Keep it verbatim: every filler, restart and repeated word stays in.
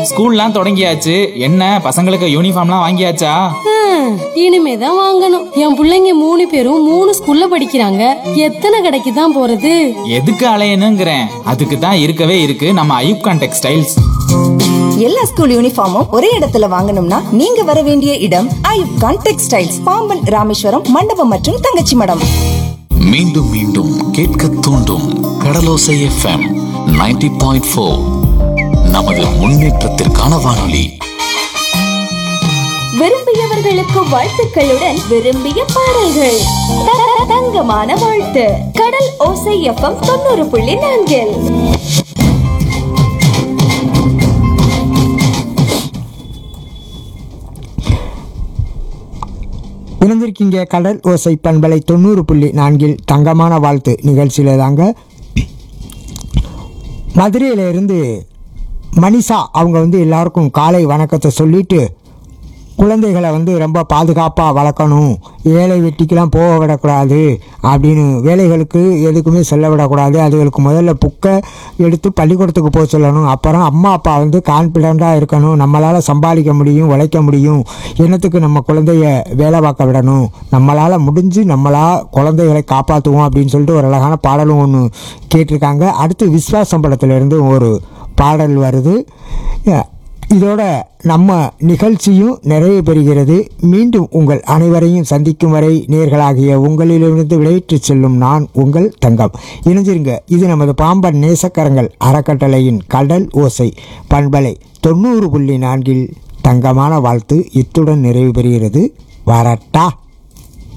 ஸ்கூல்லாம் தொடங்கியாச்சு. என்ன பசங்களுக்கு யூனிஃபார்ம்லாம் வாங்கியாச்சா? இனிமேதான் வாங்கணும். என் பிள்ளைங்க மூணு பேரும் மூணு ஸ்கூல்ல படிக்கிறாங்க. எத்தனை கடைக்கு தான் போறது? எதுக்கு அலையணுங்கிறேன். அதுக்கு தான் இருக்கவே இருக்கு நம்ம ஐயூப் கான் டெக்ஸ்டைல்ஸ். எல்லா ஸ்கூல் யூனிஃபார்மும் ஒரே இடத்துல வாங்கணும்னா நீங்க வர வேண்டிய இடம் ஐயூப் கான் டெக்ஸ்டைல்ஸ், பாம்பன், ராமேஸ்வரம், மண்டபம் மற்றும் தங்கச்சி மடம். மீண்டும் மீண்டும் கேட்க தூண்டும் கடலோசை எஃப்எம் நைன்டி பாயிண்ட் ஃபோர். நமது முன்னேற்றத்திற்கான வானொலி. விரும்பியவர்களுக்கு வாழ்த்துக்களுடன் விரும்பிய பாடல்கள். தங்கமான வாழ்த்து. கடல் ஓசை எஃப்எம் தொண்ணூறு புள்ளி நான்கில். இணைந்திருக்கீங்க கடல் ஓசை பண்பலை தொண்ணூறு புள்ளி நான்கில் தங்கமான வாழ்த்து நிகழ்ச்சியில் தாங்க. மதுரையிலிருந்து மனிஷா அவங்க வந்து எல்லாருக்கும் காலை வணக்கத்தை சொல்லிட்டு குழந்தைகளை வந்து ரொம்ப பாதுகாப்பாக வளர்க்கணும், ஏழை வெட்டிக்கெலாம் போக விடக்கூடாது அப்படின்னு, வேலைகளுக்கு எதுக்குமே செல்ல விடக்கூடாது, அதுகளுக்கு முதல்ல புக்கை எடுத்து பள்ளிக்கூடத்துக்கு போக சொல்லணும், அப்புறம் அம்மா அப்பா வந்து கான்ஃபிடெண்ட்டாக இருக்கணும், நம்மளால் சம்பாதிக்க முடியும், உழைக்க முடியும், என்னத்துக்கு நம்ம குழந்தைய வேலை பார்க்க விடணும், நம்மளால் முடிஞ்சு நம்மளால் குழந்தைகளை காப்பாற்றுவோம் அப்படின்னு சொல்லிட்டு ஒரு அழகான பாடலும் ஒன்று கேட்டிருக்காங்க. அடுத்து விஸ்வாசம் படத்திலிருந்து ஒரு பாடல் வருது. இதோட நம்ம நிகழ்ச்சியும் நிறைவு பெறுகிறது. மீண்டும் உங்கள் அனைவரையும் சந்திக்கும் வரை நேர்களாகிய உங்களிலிருந்து விடைபெற்று செல்லும் நான் உங்கள் தங்கம். இணைஞ்சிருங்க. இது நமது பாம்பன் நேசக்கரங்கள் அறக்கட்டளையின் கடல் ஓசை பண்பலை தொண்ணூறு புள்ளி நான்கில் தங்கமான வாழ்த்து இத்துடன் நிறைவு பெறுகிறது. வரட்டா.